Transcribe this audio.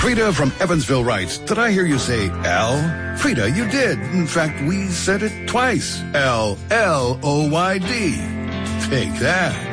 Frida from Evansville writes, did I hear you say L? Frida, you did. In fact, we said it twice. L-L-O-Y-D. Take that.